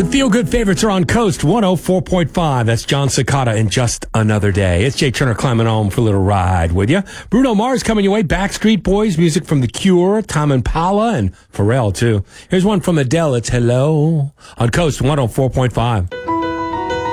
Feel-good favorites are on Coast 104.5. That's John Cicada in Just Another Day. It's Jay Turner climbing home for a little ride with you. Bruno Mars coming your way. Backstreet Boys, music from The Cure, Tom Impala, and Pharrell, too. Here's one from Adele. It's Hello on Coast 104.5.